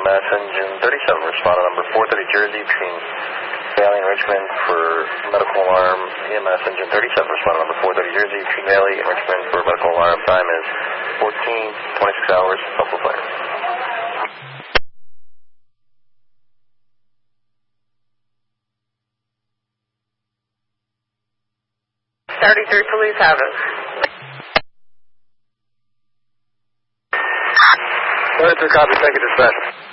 EMS engine 37, respond to number 430 Jersey between Bailey and Richmond for medical alarm. EMS engine 37, respond to number 430 Jersey between Bailey and Richmond for medical alarm. Time is 14:26 hours. Helpful flight. 33 police have it. 33 copy, take it dispatch.